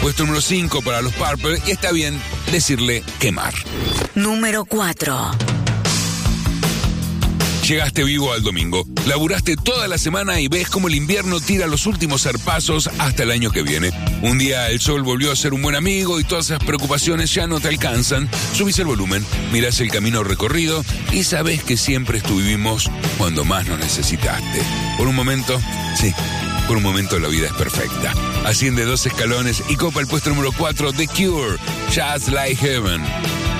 Puesto número 5 para los Purple, y está bien decirle quemar. Número 4. Llegaste vivo al domingo, laburaste toda la semana y ves cómo el invierno tira los últimos zarpazos hasta el año que viene. Un día el sol volvió a ser un buen amigo y todas esas preocupaciones ya no te alcanzan. Subís el volumen, mirás el camino recorrido y sabés que siempre estuvimos cuando más nos necesitaste. Por un momento, sí, por un momento la vida es perfecta. Asciende 2 escalones y copa el puesto número 4, The Cure, Just Like Heaven.